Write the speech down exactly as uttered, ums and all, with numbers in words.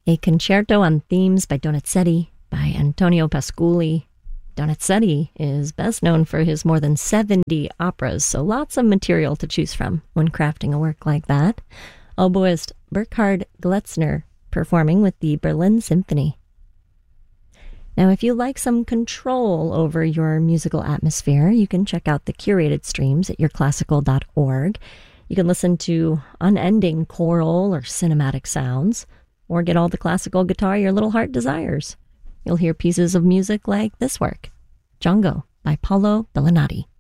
A Concerto on Themes by Donizetti by Antonio Pasculi. Donizetti is best known for his more than seventy operas, so lots of material to choose from when crafting a work like that. Oboist Burkhard Gletzner performing with the Berlin Symphony. Now, if you like some control over your musical atmosphere, you can check out the curated streams at your classical dot org. You can listen to unending choral or cinematic sounds, or get all the classical guitar your little heart desires. You'll hear pieces of music like this work, Django by Paolo Bellinati.